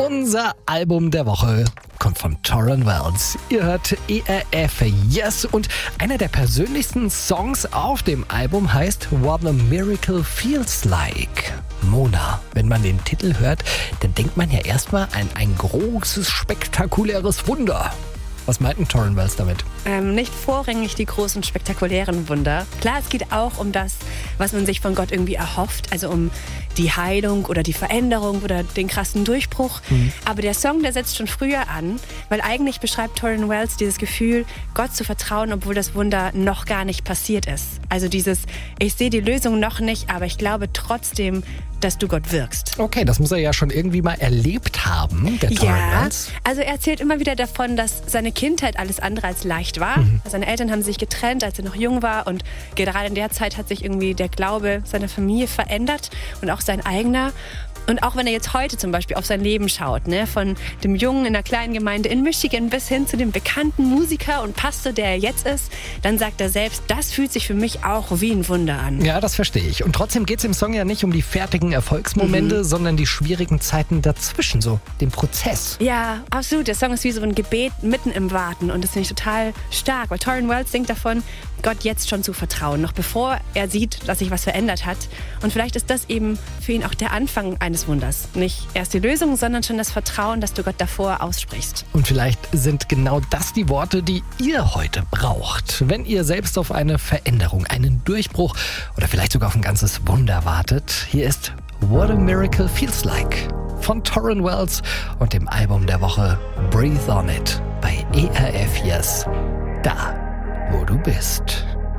Unser Album der Woche kommt von Tauren Wells. Ihr hört ERF Yes und einer der persönlichsten Songs auf dem Album heißt What a Miracle Feels Like. Mona, wenn man den Titel hört, dann denkt man ja erstmal an ein großes, spektakuläres Wunder. Was meinten Tauren Wells damit? Nicht vorrangig die großen, spektakulären Wunder. Klar, es geht auch um das, was man sich von Gott irgendwie erhofft, also um die Heilung oder die Veränderung oder den krassen Durchbruch. Aber der Song, der setzt schon früher an, weil eigentlich beschreibt Tauren Wells dieses Gefühl, Gott zu vertrauen, obwohl das Wunder noch gar nicht passiert ist. Also dieses, ich sehe die Lösung noch nicht, aber ich glaube trotzdem, dass du Gott wirkst. Okay, das muss er ja schon irgendwie mal erlebt haben, der Tauren Wells. Also er erzählt immer wieder davon, dass seine Kindheit alles andere als leicht war. Seine Eltern haben sich getrennt, als er noch jung war und gerade in der Zeit hat sich irgendwie der Glaube seiner Familie verändert und auch sein eigener. Und auch wenn er jetzt heute zum Beispiel auf sein Leben schaut, ne, von dem Jungen in einer kleinen Gemeinde in Michigan bis hin zu dem bekannten Musiker und Pastor, der er jetzt ist, dann sagt er selbst, das fühlt sich für mich auch wie ein Wunder an. Ja, das verstehe ich. Und trotzdem geht es im Song ja nicht um die fertigen Erfolgsmomente, sondern die schwierigen Zeiten dazwischen, so den Prozess. Ja, absolut. Der Song ist wie so ein Gebet mitten im Warten und das finde ich total stark, weil Tauren Wells singt davon, Gott jetzt schon zu vertrauen, noch bevor er sieht, dass sich was verändert hat. Und vielleicht ist das eben für ihn auch der Anfang eines Wunders. Nicht erst die Lösung, sondern schon das Vertrauen, dass du Gott davor aussprichst. Und vielleicht sind genau das die Worte, die ihr heute braucht. Wenn ihr selbst auf eine Veränderung, einen Durchbruch oder vielleicht sogar auf ein ganzes Wunder wartet, hier ist What a Miracle Feels Like von Tauren Wells und dem Album der Woche Breathe on It bei ERF Yes. Da, wo du bist.